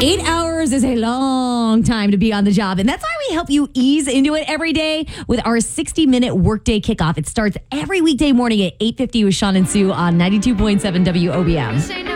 8 hours is a long time to be on the job, and that's why we help you ease into it every day with our 60-minute workday kickoff. It starts every weekday morning at 8:50 with Sean and Sue on 92.7 WOBM.